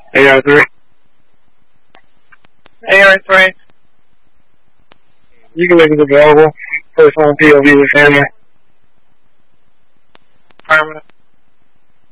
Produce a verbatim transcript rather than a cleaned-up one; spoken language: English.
A R three. A R three. You can make it available. First one P O V with family. Affirmative.